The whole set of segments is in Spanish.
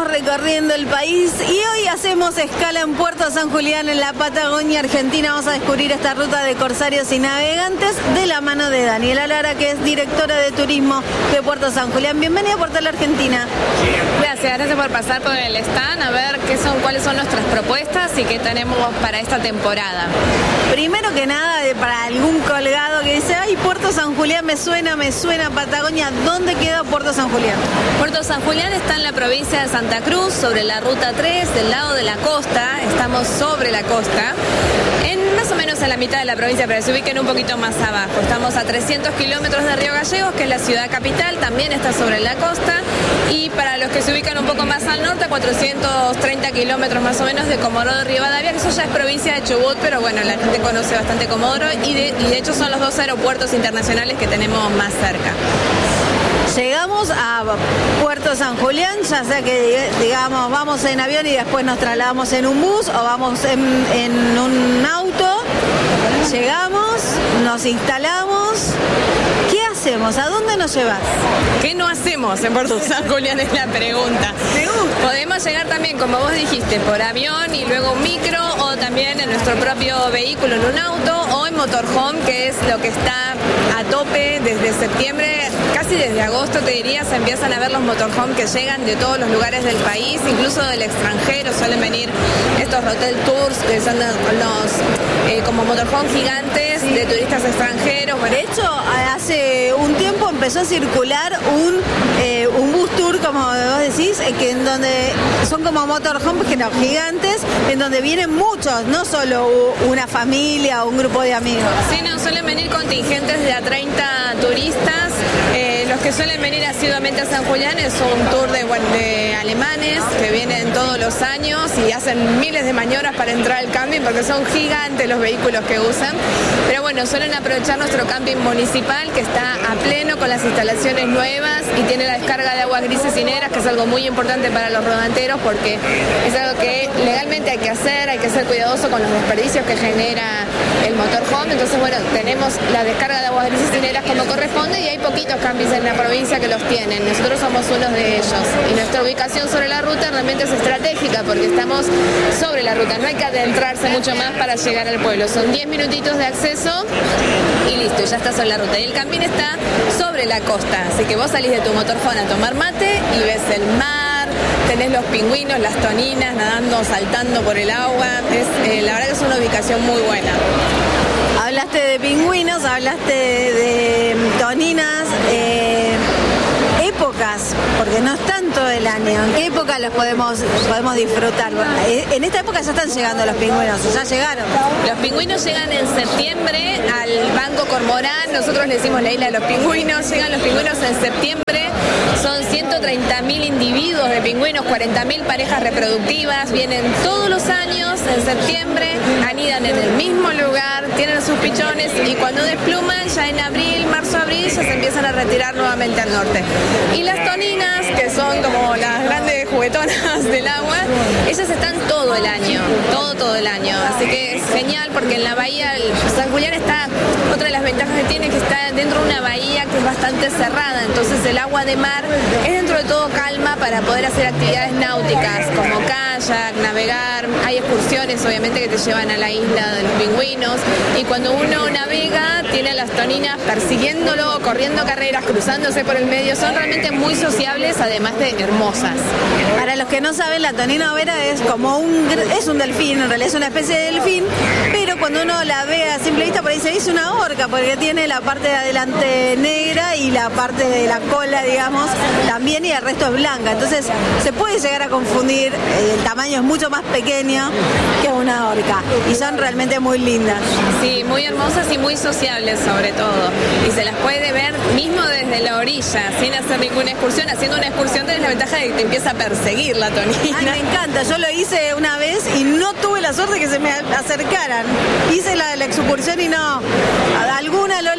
Seguimos recorriendo el país y hoy hacemos escala en Puerto San Julián, en la Patagonia Argentina. Vamos a descubrir esta ruta de corsarios y navegantes de la mano de Daniela Lara, que es directora de turismo de Puerto San Julián. Bienvenida a Portal Argentina. Gracias por pasar por el stand a ver cuáles son nuestras propuestas y qué tenemos para esta temporada. Primero que nada, para algún colgado que dice, ay, Puerto San Julián me suena Patagonia, ¿dónde queda Puerto San Julián? Puerto San Julián está en la provincia de Santa Cruz, sobre la ruta 3, del lado de la costa. Estamos sobre la costa, más o menos en la mitad de la provincia, pero se ubiquen un poquito más abajo. Estamos a 300 kilómetros de Río Gallegos, que es la ciudad capital, también está sobre la costa. Y para los que se ubican un poco más al norte, 430 kilómetros más o menos de Comodoro Rivadavia, que eso ya es provincia de Chubut, pero bueno, la gente conoce bastante Comodoro y de hecho son los dos aeropuertos internacionales que tenemos más cerca. Llegamos a Puerto San Julián, ya sea que digamos vamos en avión y después nos trasladamos en un bus o vamos en un auto. Llegamos, nos instalamos. ¿Qué hacemos? ¿A dónde nos llevas? ¿Qué no hacemos en Puerto San Julián? Es la pregunta. Podemos llegar también, como vos dijiste, por avión y luego un micro, o también en nuestro propio vehículo, en un auto, o en motorhome, que es lo que está a tope desde septiembre, casi desde agosto te diría, se empiezan a ver los motorhome que llegan de todos los lugares del país, incluso del extranjero. Suelen venir estos hotel tours que son como motorhome gigantes de turistas extranjeros. De hecho, hace un tiempo empezó a circular un bus tour, como vos decís, en donde son como motorhomes gigantes, en donde vienen muchos, no solo una familia o un grupo de amigos. Sí, no, suelen venir contingentes de a 30 turistas. Los que suelen venir asiduamente a San Julián es un tour de alemanes que vienen todos los años y hacen miles de maniobras para entrar al camping porque son gigantes los vehículos que usan. Pero bueno, suelen aprovechar nuestro camping municipal, que está a pleno con las instalaciones nuevas y tiene la descarga de aguas grises y negras, que es algo muy importante para los rodanteros porque es algo que legalmente hay que ser cuidadoso con los desperdicios que genera el motorhome. Entonces, bueno, tenemos la descarga de aguas grises y negras como corresponde y hay poquitos campings en la provincia que los tienen. Nosotros somos uno de ellos y nuestra ubicación sobre la ruta realmente es estratégica porque estamos sobre la ruta, no hay que adentrarse mucho más para llegar al pueblo, son 10 minutitos de acceso y listo, ya está sobre la ruta. Y el camping está sobre la costa, así que vos salís de tu motorhome a tomar mate y ves el mar, tenés los pingüinos, las toninas nadando, saltando por el agua. La verdad que es una ubicación muy buena. Hablaste de pingüinos, hablaste de toninas, épocas, porque no es tanto el año. ¿En qué época los podemos disfrutar? En esta época ya están llegando los pingüinos, ya llegaron. Los pingüinos llegan en septiembre al Banco Cormorán, nosotros le decimos la isla de los pingüinos. Llegan los pingüinos en septiembre, son 130.000 individuos de pingüinos, 40.000 parejas reproductivas, vienen todos los años en septiembre, anidan en el mismo lugar, tienen sus pichones y cuando despluman ya en marzo-abril ya se empiezan a retirar nuevamente al norte. Y las toninas, que son como las grandes juguetonas del agua, ellas están todo el año, todo el año. Así que es genial porque en la bahía, San Julián está, otra de las ventajas que tiene, que está dentro de una bahía que es bastante cerrada, entonces el agua de mar es dentro de todo calma para poder hacer actividades náuticas como kayak, navegar. Hay excursiones obviamente que te llevan a la isla de los pingüinos y cuando uno navega tiene a las toninas persiguiéndolo, corriendo carreras, cruzándose por el medio. Son realmente muy sociables, además de hermosas. Para los que no saben, la tonina overa es como es un delfín, en realidad es una especie de delfín, pero cuando uno la ve a simple vista por ahí se dice una orca porque tiene la parte de adelante negra y la parte de la cola, digamos, también, y el resto es blanca. Entonces se puede llegar a confundir, el tamaño es mucho más pequeño que una orca y son realmente muy lindas. Sí, muy hermosas y muy sociables sobre todo. Y se las puede ver mismo desde la orilla, sin hacer ninguna excursión. Haciendo una excursión tenés la ventaja de que te empieza a perseguir la tonina. Ay, me encanta, yo lo hice una vez y no tuve la suerte que se me acercaran. Hice la excursión y no, alguna a lo lejos,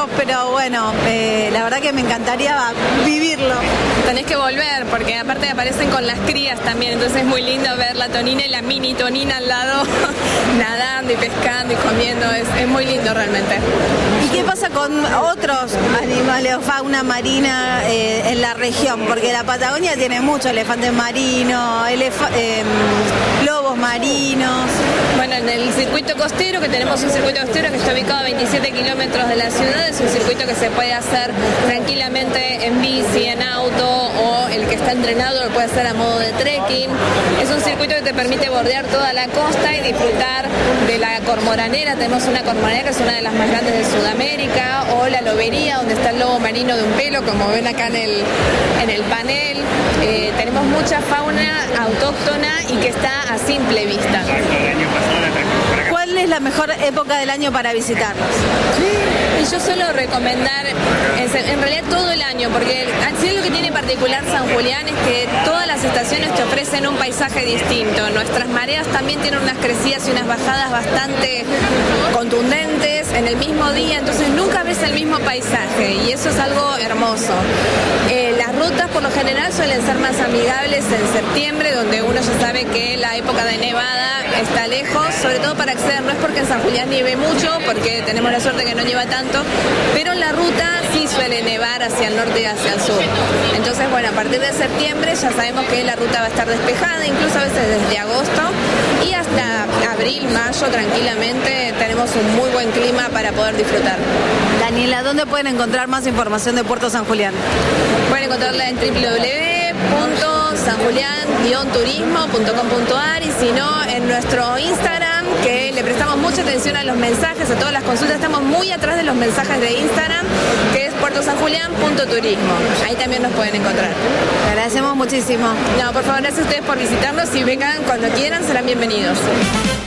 años, pero bueno, la verdad que me encantaría vivirlo. Tenés que volver, porque aparte aparecen con las crías también, entonces es muy lindo ver la tonina y la mini tonina al lado, nadando y pescando y comiendo, es muy lindo realmente. ¿Y qué pasa con otros animales o fauna marina en la región? Porque la Patagonia tiene muchos elefantes marinos, lobos marinos. Bueno, en el circuito costero, que tenemos un circuito costero que está ubicado a 27 kilómetros de la ciudad, es un circuito que se puede hacer tranquilamente en bici, en auto, o el que está entrenado lo puede hacer a modo de trekking. Es un circuito que te permite bordear toda la costa y disfrutar de la cormoranera. Tenemos una cormoranera que es una de las más grandes de Sudamérica, o la lobería, donde está el lobo marino de un pelo, como ven acá en el panel. Tenemos mucha fauna autóctona y que está a simple vista. ¿Cuál es la mejor época del año para visitarlos? Y yo suelo recomendar, en realidad todo el año, porque así lo que tiene particular San Julián es que todas las estaciones te ofrecen un paisaje distinto. Nuestras mareas también tienen unas crecidas y unas bajadas bastante contundentes en el mismo día, entonces nunca ves el mismo paisaje y eso es algo hermoso. Las rutas por lo general suelen ser más amigables en septiembre, donde uno ya sabe que la época de nevada está lejos, sobre todo para acceder, no es porque en San Julián nieve mucho, porque tenemos la suerte que no nieva tanto, pero la ruta sí suele nevar hacia el norte y hacia el sur. Entonces, bueno, a partir de septiembre ya sabemos que la ruta va a estar despejada, incluso a veces desde agosto, y hasta abril, mayo, tranquilamente tenemos un muy buen clima para poder disfrutar. Daniela, ¿dónde pueden encontrar más información de Puerto San Julián? Pueden encontrarla en www.sanjulian-turismo.com.ar y si no, en nuestro Instagram, que le prestamos mucha atención a los mensajes, a todas las consultas, estamos muy atrás de los mensajes de Instagram, que es puertosanjulian.turismo. Ahí también nos pueden encontrar. Te agradecemos muchísimo. No, por favor, gracias a ustedes por visitarnos y vengan cuando quieran, serán bienvenidos.